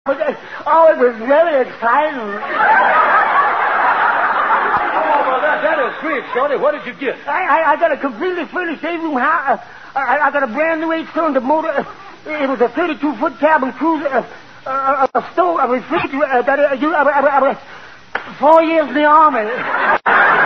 Oh, it was very exciting. That is great, Shorty. What did you get? I got a completely furnished room house. I got a brand new 8-cylinder motor. It was a 32-foot cabin cruiser, a stove, a refrigerator. 4 years in the Army.